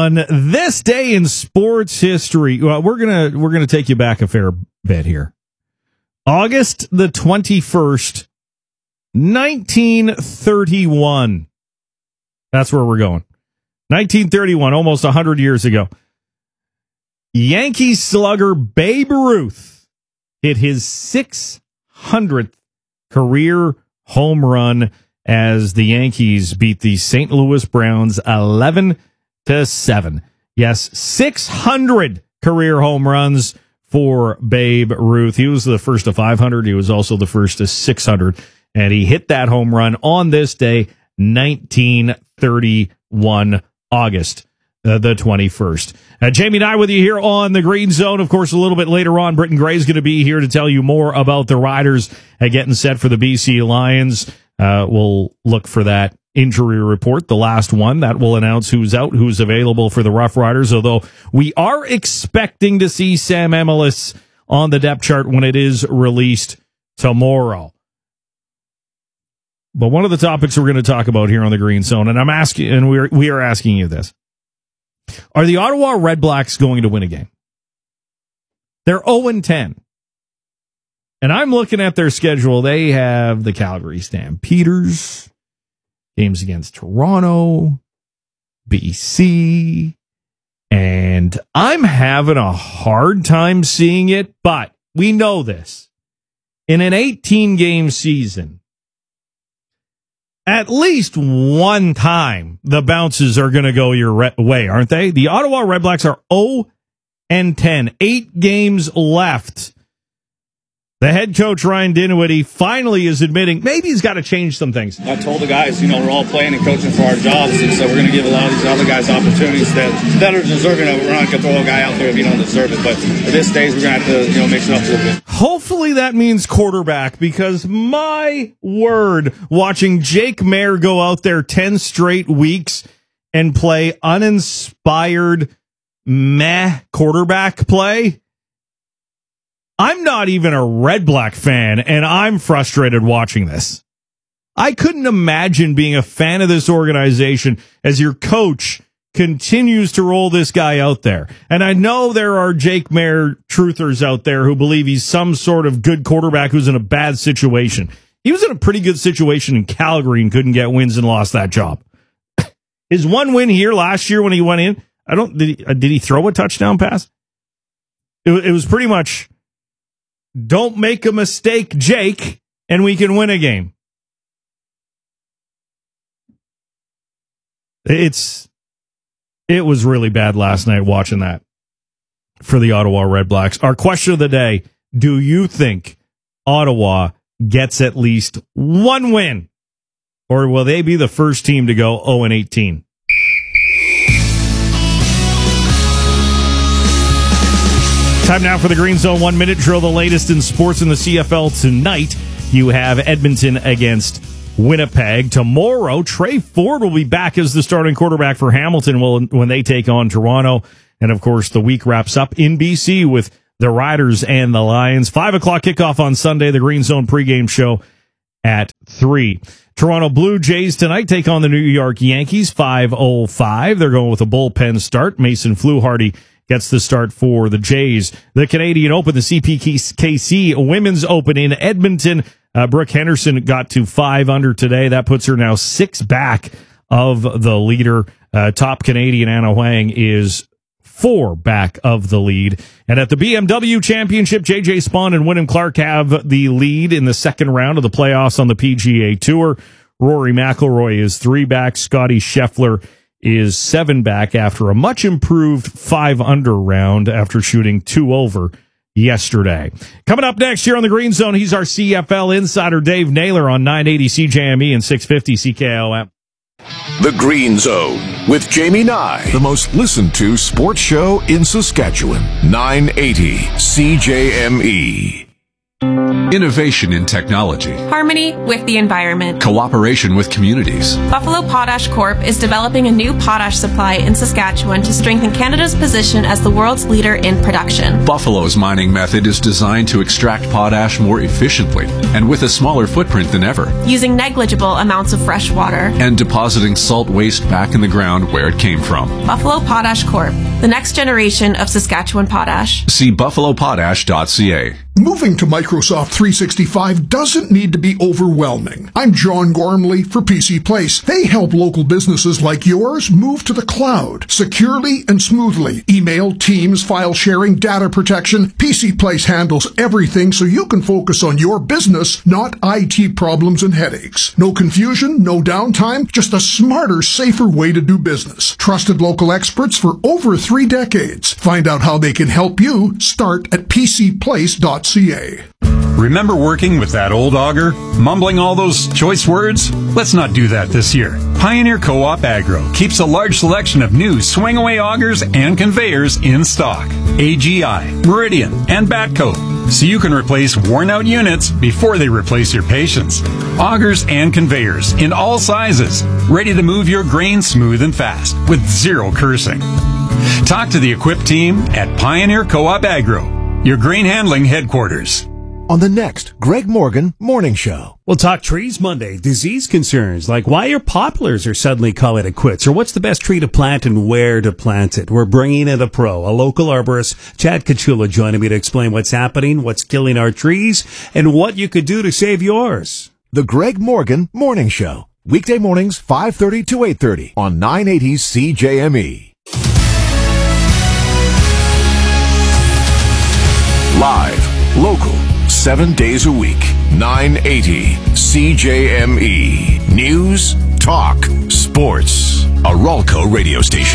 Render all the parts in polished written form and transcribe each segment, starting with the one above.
On this day in sports history, well, we're gonna take you back a fair bit here. August the 21st, 1931. That's where we're going. 1931, almost 100 years ago. Yankees slugger Babe Ruth hit his 600th career home run as the Yankees beat the St. Louis Browns 11-7. Yes, 600 career home runs for Babe Ruth. He was the first to 500. He was also the first to 600. And he hit that home run on this day, 1931, August the 21st. Jamie and I with you here on the Green Zone. Of course, a little bit later on, Britton Gray is going to be here to tell you more about the Riders getting set for the BC Lions. We'll look for that injury report, the last one that will announce who's out, who's available for the Rough Riders, although we are expecting to see Sam Emilus on the depth chart when it is released tomorrow. But one of the topics we're going to talk about here on the Green Zone, and I'm asking, and we are asking you this: are the Ottawa Redblacks going to win a game? They're 0-10. And I'm looking at their schedule. They have the Calgary Stampeders, games against Toronto, BC, and I'm having a hard time seeing it, but we know this. In an 18-game season, at least one time the bounces are going to go your way, aren't they? The Ottawa Redblacks are 0-10, 8 games left. The head coach, Ryan Dinwiddie, finally is admitting maybe he's got to change some things. I told the guys, we're all playing and coaching for our jobs, and so we're going to give a lot of these other guys opportunities that are deserving of it. We're not going to throw a guy out there if you don't deserve it, but at this stage, we're going to have to, mix it up a little bit. Hopefully that means quarterback, because my word, watching Jake Maier go out there 10 straight weeks and play uninspired meh quarterback play, I'm not even a Red Black fan, and I'm frustrated watching this. I couldn't imagine being a fan of this organization as your coach continues to roll this guy out there. And I know there are Jake Maier truthers out there who believe he's some sort of good quarterback who's in a bad situation. He was in a pretty good situation in Calgary and couldn't get wins and lost that job. His one win here last year when he went in, did he throw a touchdown pass? It was pretty much, don't make a mistake, Jake, and we can win a game. It was really bad last night watching that for the Ottawa Redblacks. Our question of the day: do you think Ottawa gets at least one win, or will they be the first team to go 0-18? Time now for the Green Zone 1 Minute Drill, the latest in sports in the CFL tonight. You have Edmonton against Winnipeg. Tomorrow, Trey Ford will be back as the starting quarterback for Hamilton when they take on Toronto. And, of course, the week wraps up in BC with the Riders and the Lions. 5 o'clock kickoff on Sunday, the Green Zone pregame show at 3. Toronto Blue Jays tonight take on the New York Yankees, 5:05. They're going with a bullpen start. Mason Fluharty gets the start for the Jays. The Canadian Open, the CPKC Women's Open in Edmonton. Brooke Henderson got to 5 under today. That puts her now 6 back of the leader. Top Canadian Anna Huang is 4 back of the lead. And at the BMW Championship, J.J. Spaun and Wyndham Clark have the lead in the second round of the playoffs on the PGA Tour. Rory McIlroy is 3 back. Scotty Scheffler is 7 back after a much improved 5 under round after shooting 2 over yesterday. Coming up next here on the Green Zone, he's our CFL insider, Dave Naylor, on 980 CJME and 650 CKOM. The Green Zone with Jamie Nye, the most listened to sports show in Saskatchewan. 980 CJME. Innovation in technology. Harmony with the environment. Cooperation with communities. Buffalo Potash Corp. is developing a new potash supply in Saskatchewan to strengthen Canada's position as the world's leader in production. Buffalo's mining method is designed to extract potash more efficiently and with a smaller footprint than ever. Using negligible amounts of fresh water. And depositing salt waste back in the ground where it came from. Buffalo Potash Corp. The next generation of Saskatchewan potash. See buffalopotash.ca. Moving to Microsoft 365 doesn't need to be overwhelming. I'm John Gormley for PC Place. They help local businesses like yours move to the cloud securely and smoothly. Email, Teams, file sharing, data protection. PC Place handles everything so you can focus on your business, not IT problems and headaches. No confusion, no downtime, just a smarter, safer way to do business. Trusted local experts for over 3 decades. Find out how they can help you. Start at pcplace.ca. Remember working with that old auger? Mumbling all those choice words? Let's not do that this year. Pioneer Co-op Agro keeps a large selection of new swing-away augers and conveyors in stock. AGI, Meridian, and Batco, so you can replace worn-out units before they replace your patience. Augers and conveyors in all sizes, ready to move your grain smooth and fast with zero cursing. Talk to the equipped team at Pioneer Co-op Agro, your grain handling headquarters. On the next Greg Morgan Morning Show. We'll talk trees Monday, disease concerns, like why your poplars are suddenly calling it quits, or what's the best tree to plant and where to plant it. We're bringing in a pro, a local arborist, Chad Kachula, joining me to explain what's happening, what's killing our trees, and what you could do to save yours. The Greg Morgan Morning Show. Weekday mornings, 5:30 to 8:30 on 980 CJME. Live, local, 7 days a week. 980 CJME. News, talk, sports. A Ralco radio station.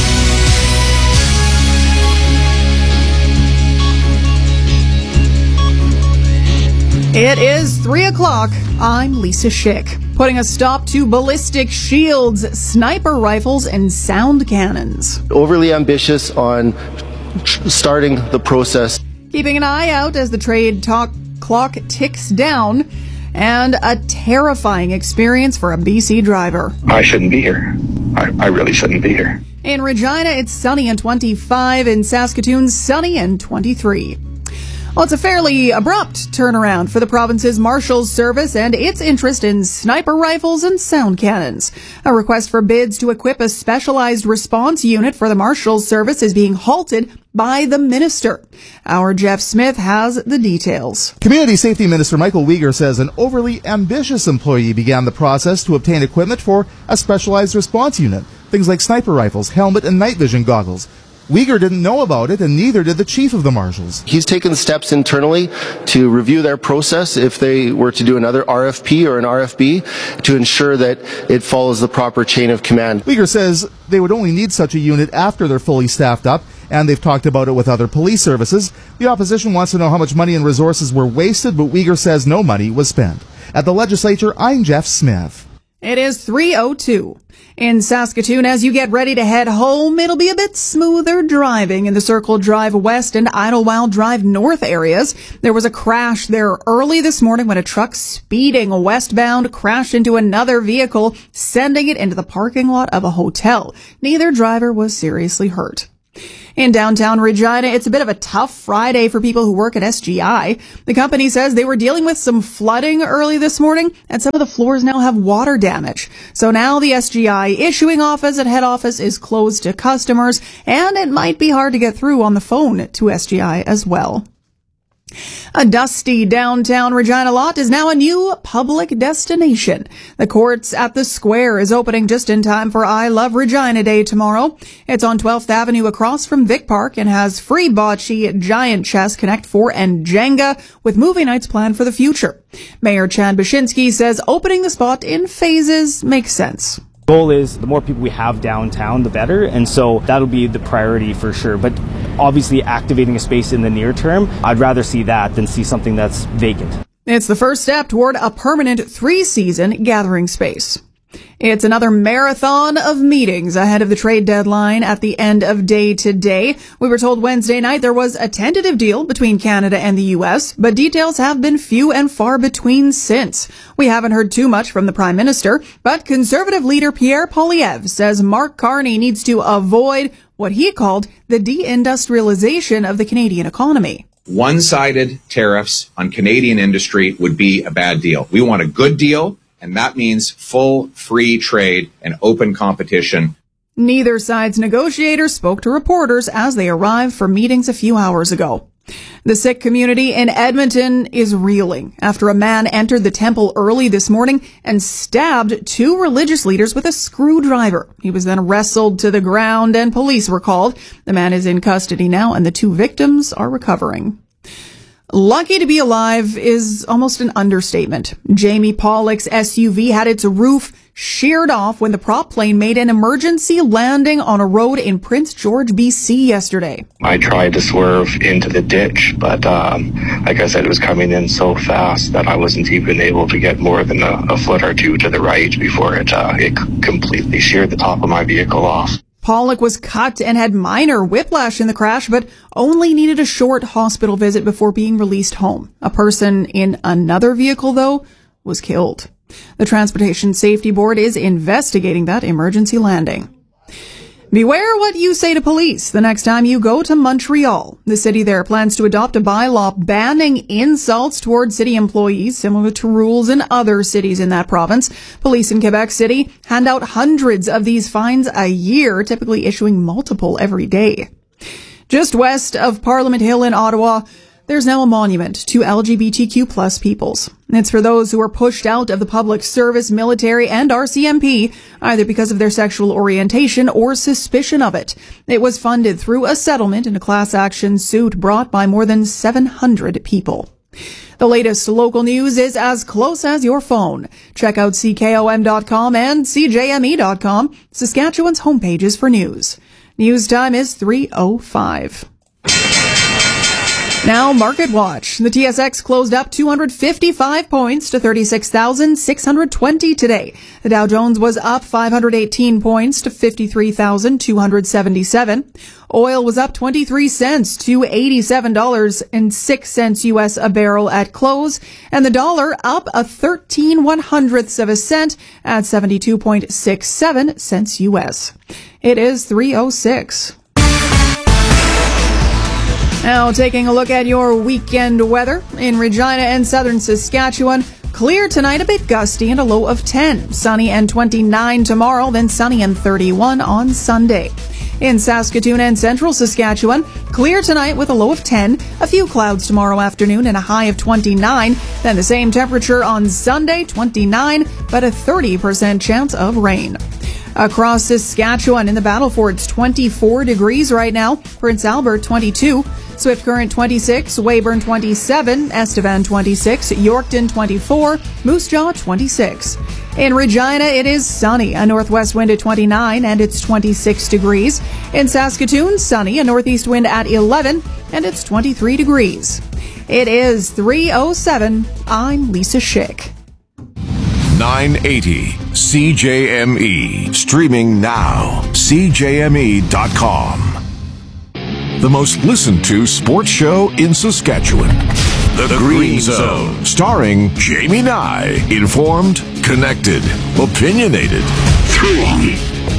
It is 3 o'clock. I'm Lisa Schick. Putting a stop to ballistic shields, sniper rifles, and sound cannons. Overly ambitious on starting the process. Keeping an eye out as the trade talk clock ticks down, and a terrifying experience for a BC driver. I shouldn't be here. I really shouldn't be here. In Regina, it's sunny and 25. In Saskatoon, sunny and 23. Well, it's a fairly abrupt turnaround for the province's Marshals Service and its interest in sniper rifles and sound cannons. A request for bids to equip a specialized response unit for the Marshals Service is being halted by the minister. Our Jeff Smith has the details. Community Safety Minister Michael Uyghur says an overly ambitious employee began the process to obtain equipment for a specialized response unit. Things like sniper rifles, helmet, and night vision goggles. Uyghur didn't know about it, and neither did the chief of the Marshals. He's taken steps internally to review their process if they were to do another RFP or an RFB to ensure that it follows the proper chain of command. Uyghur says they would only need such a unit after they're fully staffed up, and they've talked about it with other police services. The opposition wants to know how much money and resources were wasted, but Uyghur says no money was spent. At the legislature, I'm Jeff Smith. It is 3:02. In Saskatoon, as you get ready to head home, it'll be a bit smoother driving in the Circle Drive West and Idlewild Drive North areas. There was a crash there early this morning when a truck speeding westbound crashed into another vehicle, sending it into the parking lot of a hotel. Neither driver was seriously hurt. In downtown Regina, it's a bit of a tough Friday for people who work at SGI. The company says they were dealing with some flooding early this morning, and some of the floors now have water damage. So now the SGI issuing office at head office is closed to customers, and it might be hard to get through on the phone to SGI as well. A dusty downtown Regina lot is now a new public destination. The Courts at the Square is opening just in time for I Love Regina Day tomorrow. It's on 12th Avenue across from Vic Park and has free bocce, giant chess, Connect 4, and Jenga with movie nights planned for the future. Mayor Chad Bashinsky says opening the spot in phases makes sense. Goal is the more people we have downtown, the better, and so that'll be the priority for sure. But obviously activating a space in the near term, I'd rather see that than see something that's vacant. It's the first step toward a permanent 3-season gathering space. It's another marathon of meetings ahead of the trade deadline at the end of day today. We were told Wednesday night there was a tentative deal between Canada and the U.S., but details have been few and far between since. We haven't heard too much from the Prime Minister, but Conservative leader Pierre Poilievre says Mark Carney needs to avoid what he called the deindustrialization of the Canadian economy. One-sided tariffs on Canadian industry would be a bad deal. We want a good deal. And that means full, free trade and open competition. Neither side's negotiators spoke to reporters as they arrived for meetings a few hours ago. The Sikh community in Edmonton is reeling after a man entered the temple early this morning and stabbed two religious leaders with a screwdriver. He was then wrestled to the ground and police were called. The man is in custody now and the two victims are recovering. Lucky to be alive is almost an understatement. Jamie Pollock's SUV had its roof sheared off when the prop plane made an emergency landing on a road in Prince George, BC yesterday. I tried to swerve into the ditch, but like I said, it was coming in so fast that I wasn't even able to get more than a foot or two to the right before it completely sheared the top of my vehicle off. Pollock was cut and had minor whiplash in the crash, but only needed a short hospital visit before being released home. A person in another vehicle, though, was killed. The Transportation Safety Board is investigating that emergency landing. Beware what you say to police the next time you go to Montreal. The city there plans to adopt a bylaw banning insults toward city employees, similar to rules in other cities in that province. Police in Quebec City hand out hundreds of these fines a year, typically issuing multiple every day. Just west of Parliament Hill in Ottawa, there's now a monument to LGBTQ plus peoples. It's for those who were pushed out of the public service, military, and RCMP, either because of their sexual orientation or suspicion of it. It was funded through a settlement in a class action suit brought by more than 700 people. The latest local news is as close as your phone. Check out CKOM.com and CJME.com, Saskatchewan's homepages for news. News time is 3:05. Now, Market Watch. The TSX closed up 255 points to 36,620 today. The Dow Jones was up 518 points to 53,277. Oil was up 23 cents to $87.06 U.S. a barrel at close. And the dollar up a 13/100ths of a cent at 72.67 cents U.S. It is 3:06. Now, taking a look at your weekend weather in Regina and southern Saskatchewan. Clear tonight, a bit gusty and a low of 10. Sunny and 29 tomorrow, then sunny and 31 on Sunday. In Saskatoon and central Saskatchewan, clear tonight with a low of 10. A few clouds tomorrow afternoon and a high of 29. Then the same temperature on Sunday, 29, but a 30% chance of rain. Across Saskatchewan in the Battleford, it's 24 degrees right now. Prince Albert, 22. Swift Current, 26. Weyburn, 27. Estevan, 26. Yorkton, 24. Moose Jaw, 26. In Regina, it is sunny. A northwest wind at 29, and it's 26 degrees. In Saskatoon, sunny. A northeast wind at 11, and it's 23 degrees. It is 3:07. I'm Lisa Schick. 980 CJME. Streaming now. CJME.com. The most listened to sports show in Saskatchewan. The Green Zone. Starring Jamie Nye. Informed, connected, opinionated. 3,